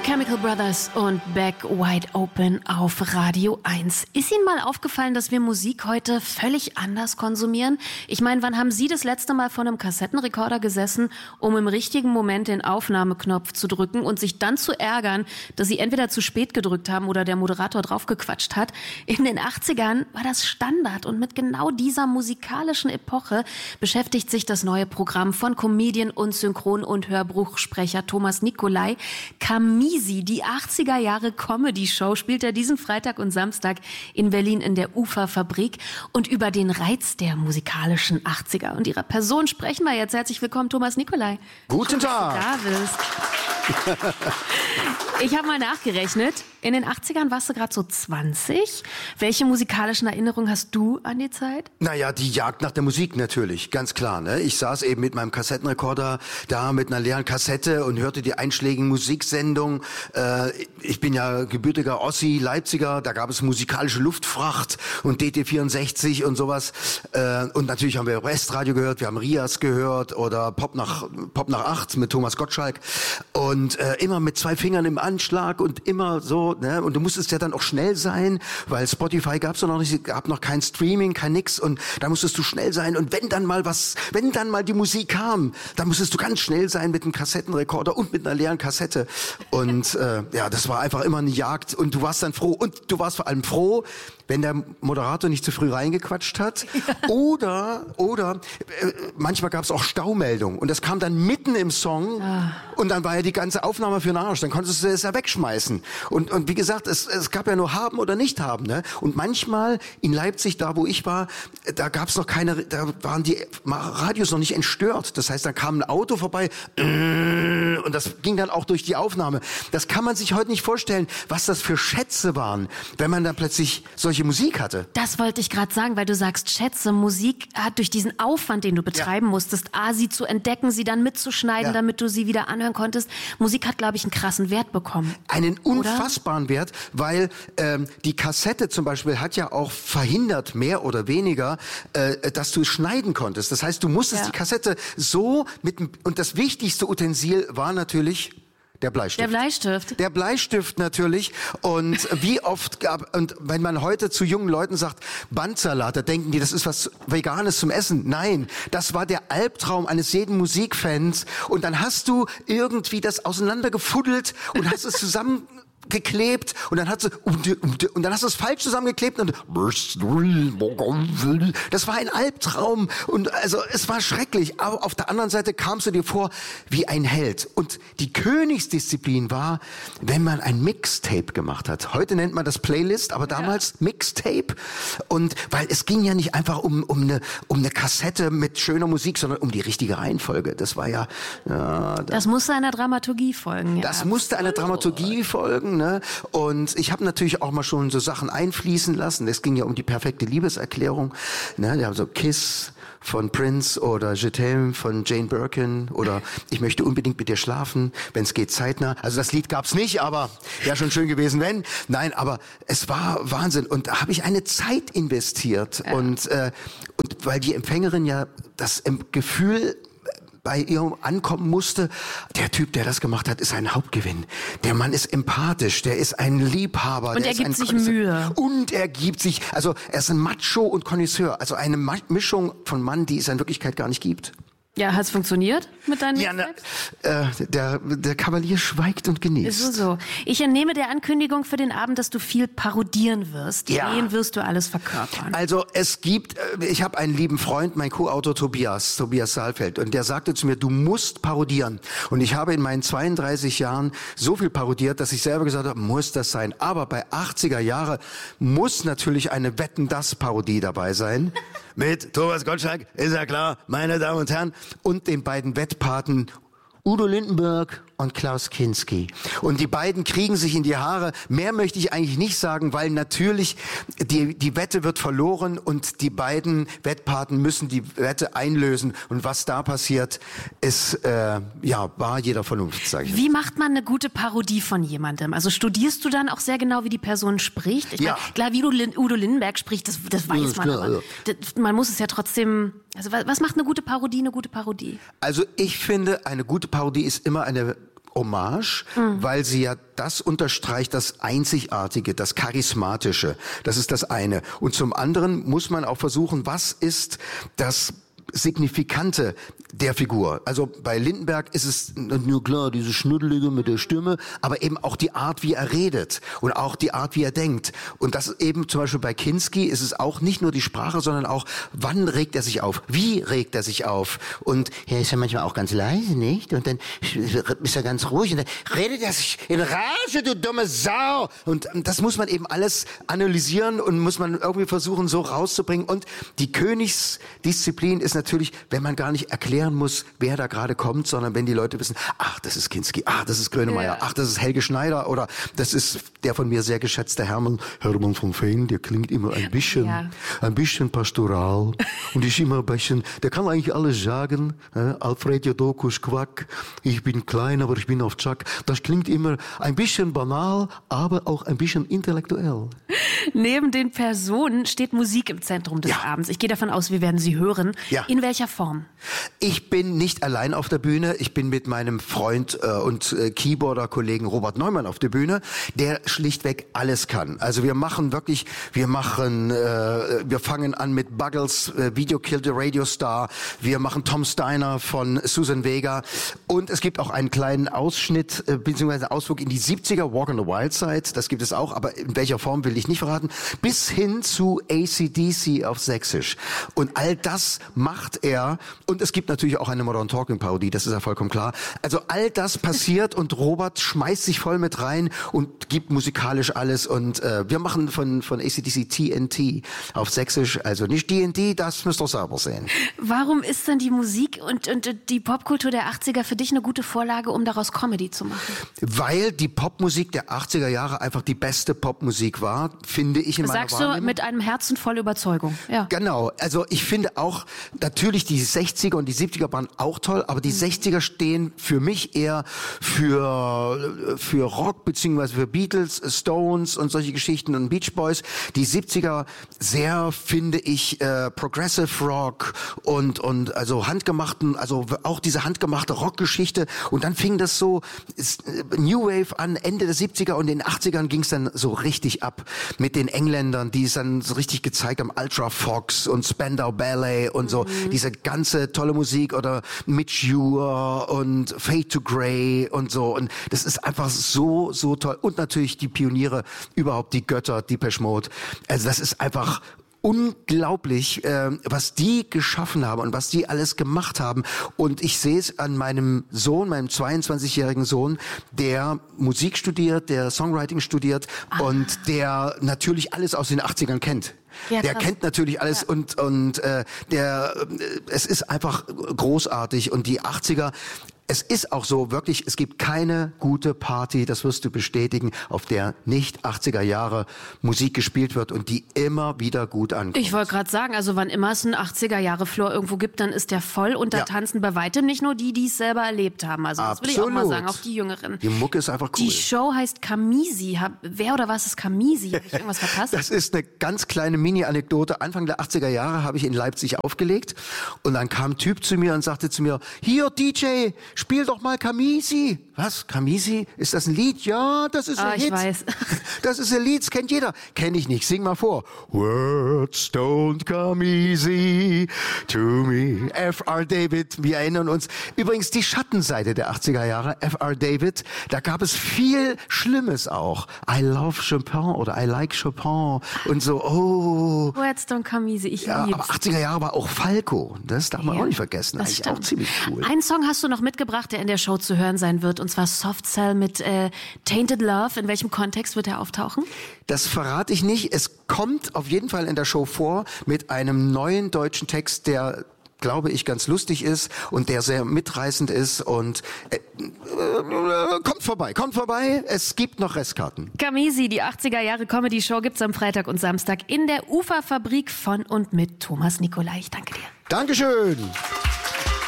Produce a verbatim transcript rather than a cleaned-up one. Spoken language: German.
Chemical Brothers und Back Wide Open auf Radio eins. Ist Ihnen mal aufgefallen, dass wir Musik heute völlig anders konsumieren? Ich meine, wann haben Sie das letzte Mal vor einem Kassettenrekorder gesessen, um im richtigen Moment den Aufnahmeknopf zu drücken und sich dann zu ärgern, dass Sie entweder zu spät gedrückt haben oder der Moderator draufgequatscht hat? In den achtzigern war das Standard und mit genau dieser musikalischen Epoche beschäftigt sich das neue Programm von Comedian und Synchron- und Hörbuchsprecher Thomas Nicolai. Camisi, die achtziger Jahre Comedy-Show, spielt er diesen Freitag und Samstag in Berlin in der Uferfabrik. Und über den Reiz der musikalischen achtziger und ihrer Person sprechen wir jetzt. Herzlich willkommen, Thomas Nicolai. Guten Tag. Dass du da bist. Ich habe mal nachgerechnet. In den achtzigern warst du gerade so zwanzig. Welche musikalischen Erinnerungen hast du an die Zeit? Naja, die Jagd nach der Musik natürlich, ganz klar. Ne? Ich saß eben mit meinem Kassettenrekorder da mit einer leeren Kassette und hörte die einschlägigen Musiksendungen. Äh, ich bin ja gebürtiger Ossi, Leipziger, da gab es musikalische Luftfracht und D T vierundsechzig und sowas. Äh, und natürlich haben wir Westradio gehört, wir haben Rias gehört oder Pop nach Pop nach acht mit Thomas Gottschalk. Und äh, immer mit zwei Fingern im Anschlag und immer so. Ne? Und du musstest ja dann auch schnell sein, weil Spotify gab's noch nicht, gab noch kein Streaming, kein nix und da musstest du schnell sein und wenn dann mal was, wenn dann mal die Musik kam, dann musstest du ganz schnell sein mit einem Kassettenrekorder und mit einer leeren Kassette und äh, ja, das war einfach immer eine Jagd und du warst dann froh und du warst vor allem froh, wenn der Moderator nicht zu früh reingequatscht hat ja. oder oder äh, manchmal gab's auch Staumeldungen und das kam dann mitten im Song ah. und dann war ja die ganze Aufnahme für den Arsch, dann konntest du es ja wegschmeißen und und wie gesagt, es, es gab ja nur haben oder nicht haben, ne? Und manchmal in Leipzig, da wo ich war, da gab's noch keine, da waren die Radios noch nicht entstört. Das heißt, da kam ein Auto vorbei und das ging dann auch durch die Aufnahme. Das kann man sich heute nicht vorstellen, was das für Schätze waren, wenn man da plötzlich solche Musik hatte. Das wollte ich gerade sagen, weil du sagst Schätze. Musik hat durch diesen Aufwand, den du betreiben ja. musstest, A, sie zu entdecken, sie dann mitzuschneiden, ja. damit du sie wieder anhören konntest. Musik hat, glaube ich, einen krassen Wert bekommen. Einen unfassbaren Wert, weil ähm, die Kassette zum Beispiel hat ja auch verhindert, mehr oder weniger, äh, dass du es schneiden konntest. Das heißt, du musstest ja. die Kassette so mit und das wichtigste Utensil war natürlich der Bleistift. Der Bleistift. Der Bleistift natürlich. Und wie oft gab, und wenn man heute zu jungen Leuten sagt, Bandsalat, da denken die, das ist was Veganes zum Essen. Nein, das war der Albtraum eines jeden Musikfans. Und dann hast du irgendwie das auseinandergefuddelt und hast es zusammen geklebt und dann hat sie und dann hast du es falsch zusammengeklebt und das war ein Albtraum und also es war schrecklich, aber auf der anderen Seite kamst du dir vor wie ein Held und die Königsdisziplin war, wenn man ein Mixtape gemacht hat. Heute nennt man das Playlist, aber damals ja. Mixtape und weil es ging ja nicht einfach um um eine um eine Kassette mit schöner Musik, sondern um die richtige Reihenfolge. Das war ja, ja das, das musste einer Dramaturgie folgen. Das ja. musste einer Dramaturgie folgen. Ne? Und ich habe natürlich auch mal schon so Sachen einfließen lassen. Es ging ja um die perfekte Liebeserklärung. Ne? Wir haben so Kiss von Prince oder Je t'aime von Jane Birkin oder Ich möchte unbedingt mit dir schlafen, wenn es geht zeitnah. Also das Lied gab's nicht, aber wäre schon schön gewesen, wenn. Nein, aber es war Wahnsinn. Und da habe ich eine Zeit investiert. Ja. Und, äh, und weil die Empfängerin ja das Gefühl bei ihr ankommen musste, der Typ, der das gemacht hat, ist ein Hauptgewinn. Der Mann ist empathisch, der ist ein Liebhaber. Und der er ist gibt ein sich Konnoisseur. Mühe. Und er gibt sich, also er ist ein Macho und Connoisseur, also eine Ma- Mischung von Mann, die es in Wirklichkeit gar nicht gibt. Ja, hat's funktioniert mit deinen Ja, na, äh, der, der Kavalier schweigt und genießt. Ist so, so. Ich entnehme der Ankündigung für den Abend, dass du viel parodieren wirst. Ja. Wen wirst du alles verkörpern? Also es gibt, ich habe einen lieben Freund, mein Co-Autor Tobias, Tobias Saalfeld, und der sagte zu mir, du musst parodieren. Und ich habe in meinen zweiunddreißig Jahren so viel parodiert, dass ich selber gesagt habe, muss das sein. Aber bei achtziger Jahre muss natürlich eine Wetten-dass-Parodie dabei sein. Mit Thomas Gottschalk, ist ja klar, meine Damen und Herren, und den beiden Wettpaten Udo Lindenberg und Klaus Kinski. Und die beiden kriegen sich in die Haare. Mehr möchte ich eigentlich nicht sagen, weil natürlich die, die Wette wird verloren und die beiden Wettpaten müssen die Wette einlösen. Und was da passiert, ist, äh, ja, bar jeder Vernunft, sage ich. Wie macht man eine gute Parodie von jemandem? Also studierst du dann auch sehr genau, wie die Person spricht? Ich ja. meine, klar, wie Udo, Udo Lindenberg spricht, das, das weiß ja, man. klar, aber ja. das, man muss es ja trotzdem... Also was macht eine gute Parodie eine gute Parodie? Also ich finde, eine gute Parodie ist immer eine Hommage, mhm. weil sie ja das unterstreicht, das Einzigartige, das Charismatische. Das ist das eine. Und zum anderen muss man auch versuchen, was ist das Signifikante der Figur. Also bei Lindenberg ist es nur klar, diese Schnuddelige mit der Stimme, aber eben auch die Art, wie er redet und auch die Art, wie er denkt. Und das eben zum Beispiel bei Kinski ist es auch nicht nur die Sprache, sondern auch, wann regt er sich auf? Wie regt er sich auf? Und er ist ja manchmal auch ganz leise, nicht? Und dann ist er ganz ruhig und dann redet er sich in Rage, du dumme Sau! Und das muss man eben alles analysieren und muss man irgendwie versuchen, so rauszubringen. Und die Königsdisziplin ist natürlich, wenn man gar nicht erklären muss, wer da gerade kommt, sondern wenn die Leute wissen, ach, das ist Kinski, ach, das ist Grönemeyer, ja. ach, das ist Helge Schneider oder das ist der von mir sehr geschätzte Hermann, Hermann von Veen, der klingt immer ein bisschen, ja. ein bisschen pastoral und ist immer ein bisschen, der kann eigentlich alles sagen, äh, Alfred Jodokus Quack, ich bin klein, aber ich bin auf Chuck, das klingt immer ein bisschen banal, aber auch ein bisschen intellektuell. Neben den Personen steht Musik im Zentrum des ja. Abends. Ich gehe davon aus, wir werden sie hören. Ja. In welcher Form? Ich bin nicht allein auf der Bühne. Ich bin mit meinem Freund äh, und äh, Keyboarder-Kollegen Robert Neumann auf der Bühne, der schlichtweg alles kann. Also wir machen wirklich, wir machen, äh, wir fangen an mit Buggles, äh, Video Killed the Radio Star. Wir machen Tom Steiner von Susan Vega. Und es gibt auch einen kleinen Ausschnitt, äh, beziehungsweise Ausflug in die siebziger, Walk on the Wild Side. Das gibt es auch, aber in welcher Form will ich nicht verraten. Bis hin zu A C D C auf Sächsisch. Und all das macht er. Und es gibt natürlich auch eine Modern Talking Parodie, das ist ja vollkommen klar. Also all das passiert und Robert schmeißt sich voll mit rein und gibt musikalisch alles. Und äh, wir machen von, von A C D C T N T auf Sächsisch. Also nicht D N D, das müsst ihr selber sehen. Warum ist denn die Musik und, und die Popkultur der achtziger für dich eine gute Vorlage, um daraus Comedy zu machen? Weil die Popmusik der achtziger Jahre einfach die beste Popmusik war, finde ich in meiner Sagst Wahrnehmung. du mit einem Herzen voll Überzeugung. Ja. Genau, also ich finde auch, natürlich die sechziger und die siebziger waren auch toll, aber die mhm. sechziger stehen für mich eher für, für Rock, beziehungsweise für Beatles, Stones und solche Geschichten und Beach Boys. Die siebziger sehr, finde ich, äh, Progressive Rock und, und also handgemachten, also auch diese handgemachte Rockgeschichte. Und dann fing das so ist, New Wave an, Ende der siebziger und in den achtzigern ging es dann so richtig ab mit den Engländern, die es dann so richtig gezeigt haben, Ultra Fox und Spandau Ballet und so, mhm. diese ganze tolle Musik oder Mitch Ure und Fade to Grey und so. Und das ist einfach so, so toll. Und natürlich die Pioniere, überhaupt die Götter, Depeche Mode. Also das ist einfach unglaublich, äh, was die geschaffen haben und was die alles gemacht haben. Und ich sehe es an meinem Sohn, meinem zweiundzwanzigjährigen Sohn, der Musik studiert, der Songwriting studiert ah. und der natürlich alles aus den achtzigern kennt. Ja, der kennt natürlich alles ja. und und äh, der äh, es ist einfach großartig und die achtziger. Es ist auch so, wirklich, es gibt keine gute Party, das wirst du bestätigen, auf der nicht achtziger Jahre Musik gespielt wird und die immer wieder gut ankommt. Ich wollte gerade sagen, also wann immer es einen achtziger Jahre Floor irgendwo gibt, dann ist der voll und da ja. tanzen bei weitem nicht nur die, die es selber erlebt haben. Also das Absolut. will ich auch mal sagen, auch die Jüngeren. Die Mucke ist einfach cool. Die Show heißt Camisi. Hab, wer oder was ist Camisi? Habe ich irgendwas verpasst? Das ist eine ganz kleine Mini-Anekdote. Anfang der achtziger Jahre habe ich in Leipzig aufgelegt und dann kam ein Typ zu mir und sagte zu mir, hier D J, spiel doch mal Camisi. Was? Camisi? Ist das ein Lied? Ja, das ist ah, ein Hit. Ich weiß. Das ist ein Lied, das kennt jeder. Kenn ich nicht. Sing mal vor. Words don't come easy to me. F R David, wir erinnern uns. Übrigens die Schattenseite der achtziger Jahre, F R David, da gab es viel Schlimmes auch. I love Chopin oder I like Chopin und so, oh. Words don't come easy, ich ja, lieb's. Aber achtziger Jahre war auch Falco. Das darf man ja, auch nicht vergessen. Das Eigentlich stimmt. auch ziemlich cool. Einen Song hast du noch mitgebracht, der in der Show zu hören sein wird, und zwar Soft Cell mit äh, Tainted Love. In welchem Kontext wird er auftauchen? Das verrate ich nicht. Es kommt auf jeden Fall in der Show vor mit einem neuen deutschen Text, der, glaube ich, ganz lustig ist und der sehr mitreißend ist. Und äh, äh, kommt vorbei, kommt vorbei. Es gibt noch Restkarten. Camisi, die achtziger Jahre Comedy-Show gibt's am Freitag und Samstag in der Uferfabrik von und mit Thomas Nicolai. Ich danke dir. Dankeschön.